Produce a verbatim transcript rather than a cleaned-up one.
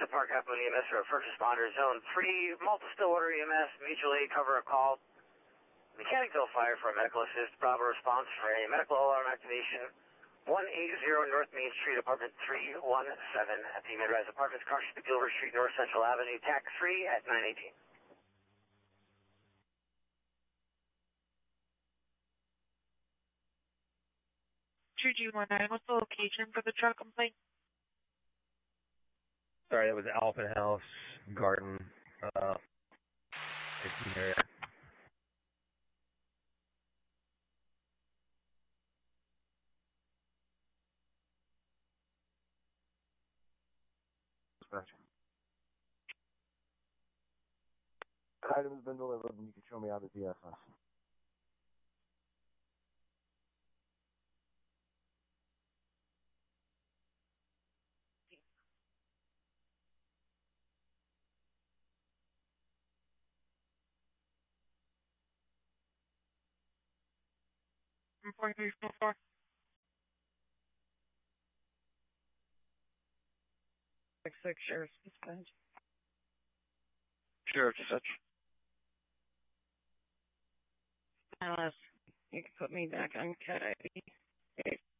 to Park Avenue E M S or first responder zone three, multi-still order E M S, mutual aid cover a call. Mechanical fire for a medical assist, Bravo response for a medical alarm activation. one eighty North Main Street, apartment three one seven at the Mid-Rise Apartments, Car Street, Gilbert Street, North Central Avenue, T A C three at nine eighteen. two G one nine, what's the location for the truck complaint? Sorry, that was Alpha House, Garden, uh, fifteen area. Item's been delivered, and you can show me out the D S S. four three four four. Six six Sheriff's Dispatch. Sheriff's Dispatch. Unless you can put me back on cat I D.